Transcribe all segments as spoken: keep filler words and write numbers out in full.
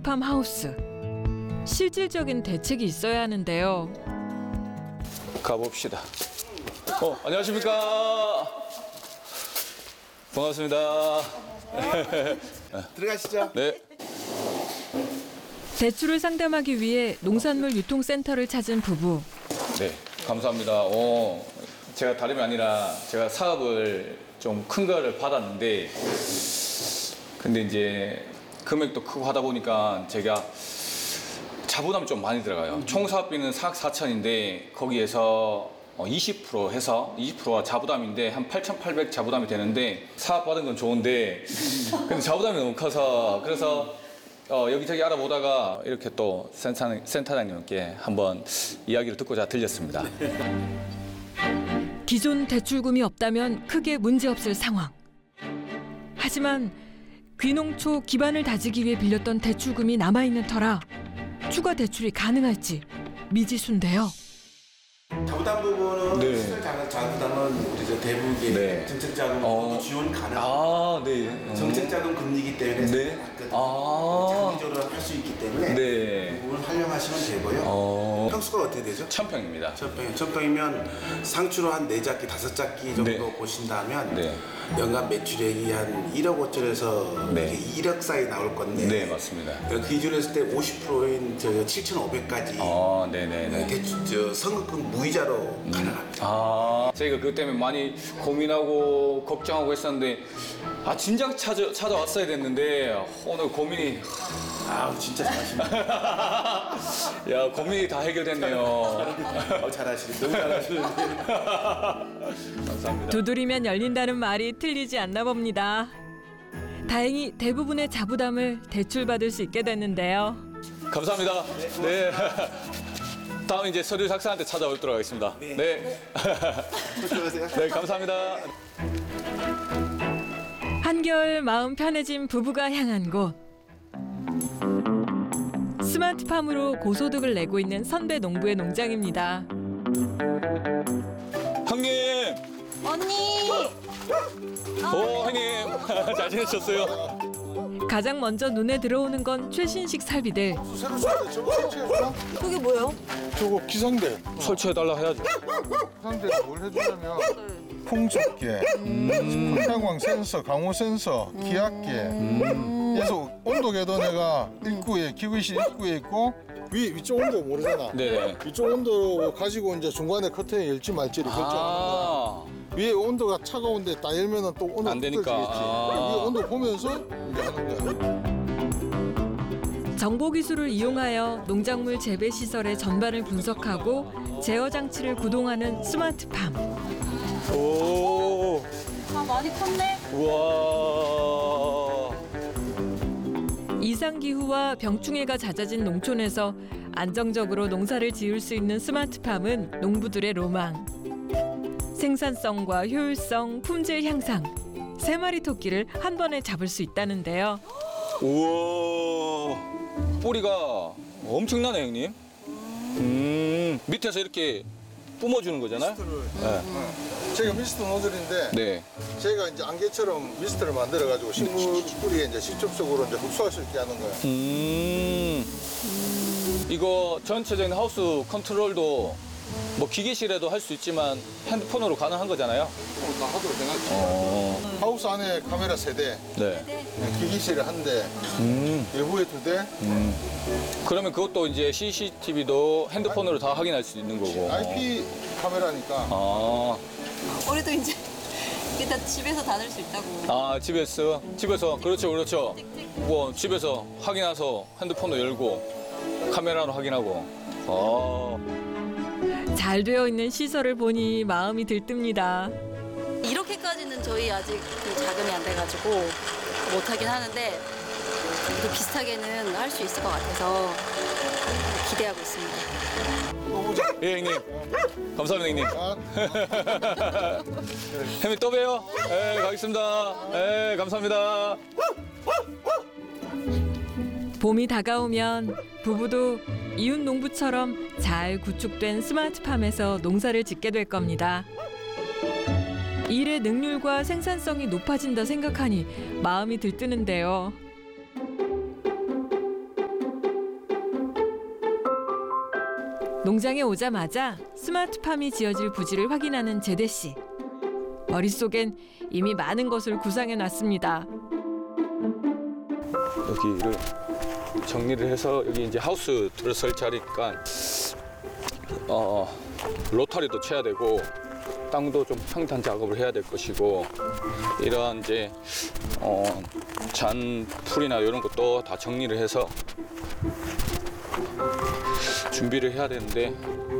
스마트팜 하우스. 실질적인 대책이 있어야 하는데요. 가봅시다. 어, 안녕하십니까. 반갑습니다. 들어가시죠. 네. 대출을 상담하기 위해 농산물 유통센터를 찾은 부부. 네, 감사합니다. 어, 제가 다름이 아니라 제가 사업을 좀 큰 거를 받았는데, 근데 이제 금액도 크고 하다 보니까 제가 자부담이 좀 많이 들어가요. 총 사업비는 사억 사천인데 거기에서 이십 퍼센트 해서 이십 퍼센트가 자부담인데 한 팔천팔백 자부담이 되는데 사업 받은 건 좋은데 근데 자부담이 너무 커서 그래서 어, 여기저기 알아보다가 이렇게 또 센터, 센터장님께 한번 이야기를 듣고자 들렸습니다. 기존 대출금이 없다면 크게 문제없을 상황. 하지만 귀농초 기반을 다지기 위해 빌렸던 대출금이 남아있는 터라 추가 대출이 가능할지 미지수인데요. 자부담 부분은 네. 시설 자- 자부담은 우리 저 대북의 네. 정책자금 어. 지원 가능. 아, 네. 음. 정책자금 금리이기 때문에 네. 맞거든요. 아. 장기적으로 할 수 있기 때문에 네. 그 부분 활용하시면 되고요. 어. 평수가 어떻게 되죠? 천평입니다. 천평, 천평이면 상추로 한 네 작기, 다섯 작기 정도 네. 보신다면 네. 연간 매출액이 한 일억 오천에서 네. 일억 사이 나올 건데 네, 맞습니다. 그 기준으로 했을 때 오십 퍼센트인 저 칠천오백까지 아, 네네네. 대출 저 선급금 무이자로 가능합니다. 아, 저희가 그것 때문에 많이 고민하고 걱정하고 했었는데 아, 진작 찾아, 찾아왔어야 됐는데 오늘 고민이 아, 진짜 잘하십니다. 야, 고민이 다 해결됐네요. 어, 잘하시네. 너무 잘하시는데. 감사합니다. 두드리면 열린다는 말이 틀리지 않나 봅니다. 다행히 대부분의 자부담을 대출받을 수 있게 됐는데요. 감사합니다. 네. 다음 이제 서류 작성한테 찾아오도록 하겠습니다. 네. 네. 조심하세요. 네, 감사합니다. 한결 마음 편해진 부부가 향한 곳. 스마트팜으로 고소득을 내고 있는 선배 농부의 농장입니다. 형님! 언니! 오, 형님! 잘 지내셨어요? 가장 먼저 눈에 들어오는 건 최신식 설비들. 새로 샀는데 저거 설치해주나? 그게 뭐예요? 저거 기상대. 설치해달라 해야지. 기상대가 뭘 해주냐면 풍속계, 태양광 센서, 강우 센서, 기압계. 그래서 온도계도 내가 입구에 기구실 입구에 있고 위 위쪽 온도 모르잖아. 네네. 위쪽 온도 가지고 이제 중간에 커튼을 열지 말지를 결정하는 거야. 아, 위에 온도가 차가운데 딱 열면은 또 온도 안 되니까. 떨어지겠지. 아. 위에 온도 보면서 이제 하는 거야. 정보 기술을 이용하여 농작물 재배 시설의 전반을 분석하고 제어 장치를 구동하는 스마트팜. 오, 아, 많이 컸네? 우와. 이상 기후와 병충해가 잦아진 농촌에서 안정적으로 농사를 지을 수 있는 스마트팜은 농부들의 로망. 생산성과 효율성, 품질 향상, 세 마리 토끼를 한 번에 잡을 수 있다는데요. 우와. 뿌리가 엄청나네, 형님. 음, 밑에서 이렇게 뿜어주는 거잖아요? 네. 제가 미스트 노즐인데 네. 제가 이제 안개처럼 미스트를 만들어 가지고 식물 뿌리에 이제 직접적으로 이제 흡수할 수 있게 하는 거야. 음. 이거 전체적인 하우스 컨트롤도 뭐 기계실에도 할 수 있지만 핸드폰으로 가능한 거잖아요? 다 하도록 해놨지. 어. 하우스 안에 카메라 세 대, 네. 기기실에 한 대, 음. 외부에 두 대, 음. 그러면 그것도 이제 씨씨티비도 핸드폰으로 다 확인할 수 있는 거고. 아이피 카메라니까. 아. 우리도 이제 이게 다 집에서 다닐 수 있다고. 아, 집에서 집에서 그렇죠, 그렇죠. 뭐 집에서 확인해서 핸드폰도 열고 카메라로 확인하고. 아. 잘 되어 있는 시설을 보니 마음이 들뜹니다. 이렇게까지는 저희 아직 그 자금이 안 돼가지고 못하긴 하는데 그래도 비슷하게는 할 수 있을 것 같아서 기대하고 있습니다. 예, 형님. 감사합니다, 형님. 아, 형님 또 봬요. 예, 가겠습니다. 예, 감사합니다. 봄이 다가오면 부부도 이웃 농부처럼 잘 구축된 스마트팜에서 농사를 짓게 될 겁니다. 일의 능률과 생산성이 높아진다 생각하니 마음이 들뜨는데요. 농장에 오자마자 스마트팜이 지어질 부지를 확인하는 제대 씨. 머릿속엔 이미 많은 것을 구상해 놨습니다. 여기를 정리를 해서 여기 이제 하우스 들어설 자리니까 어, 로타리도 쳐야 되고 땅도 좀 평탄 작업을 해야 될 것이고 이러한 이제 어, 잔풀이나 이런 것도 다 정리를 해서 준비를 해야 되는데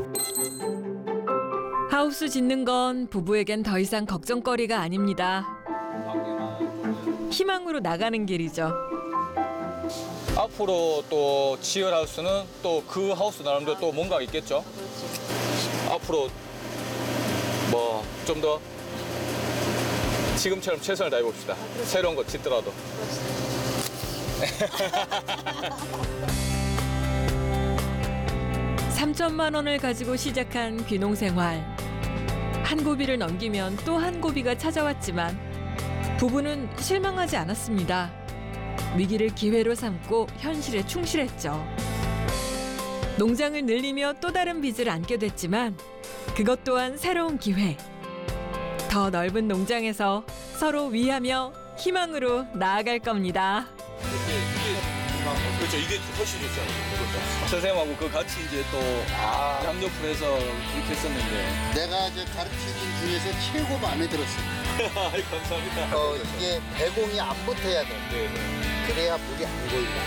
하우스 짓는 건 부부에겐 더 이상 걱정거리가 아닙니다. 희망으로 나가는 길이죠. 앞으로 또 지을 하우스는 또 그 하우스 나름대로 또 뭔가 있겠죠. 앞으로 뭐 좀 더 지금처럼 최선을 다해 봅시다. 새로운 거 짓더라도. 삼천만 원을 가지고 시작한 귀농 생활. 한 고비를 넘기면 또 한 고비가 찾아왔지만 부부는 실망하지 않았습니다. 위기를 기회로 삼고 현실에 충실했죠. 농장을 늘리며 또 다른 빚을 안게 됐지만 그것 또한 새로운 기회. 더 넓은 농장에서 서로 위하며 희망으로 나아갈 겁니다. 그렇죠. 이게 훨씬 좋잖아요. 선생님하고 그 같이 이제 또 양옆으로 해서 그렇게 했었는데. 내가 이제 가르치는 중에서 최고 마음에 들었어. 감사합니다. 어, 이게 배공이 안 붙어야 돼. 네, 네. 그래야 물이 안 고인다.